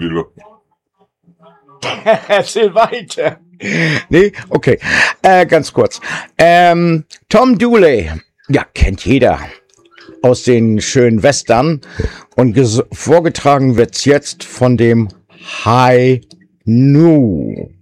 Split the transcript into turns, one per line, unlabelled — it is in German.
Bülow.
Erzähl weiter. Nee, okay. Ganz kurz. Tom Dooley. Ja, kennt jeder. Aus den schönen Western. Und vorgetragen wird's jetzt von dem High Nu.